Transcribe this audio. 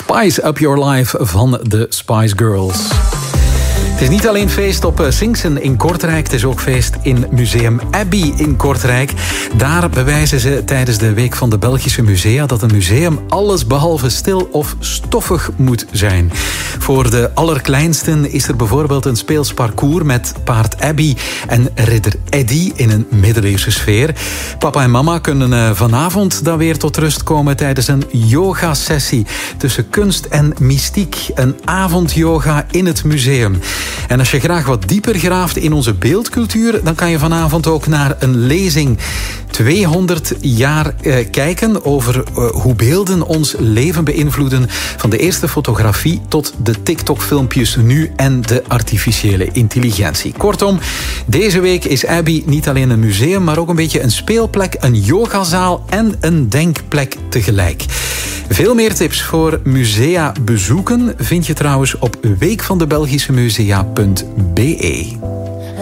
Spice Up Your Life van de Spice Girls. Het is niet alleen feest op Sinksen in Kortrijk, het is ook feest in Museum Abbey in Kortrijk. Daar bewijzen ze tijdens de Week van de Belgische Musea dat een museum alles behalve stil of stoffig moet zijn. Voor de allerkleinsten is er bijvoorbeeld een speels parcours met paard Abbey en ridder Eddy in een middeleeuwse sfeer. Papa en mama kunnen vanavond dan weer tot rust komen tijdens een yoga-sessie tussen kunst en mystiek. Een avondyoga in het museum. En als je graag wat dieper graaft in onze beeldcultuur, dan kan je vanavond ook naar een lezing 200 jaar kijken over hoe beelden ons leven beïnvloeden. Van de eerste fotografie tot de TikTok-filmpjes nu en de artificiële intelligentie. Kortom, deze week is Abbey niet alleen een museum, maar ook een beetje een speelplek, een yogazaal en een denkplek tegelijk. Veel meer tips voor musea bezoeken vind je trouwens op weekvandebelgischemusea.be.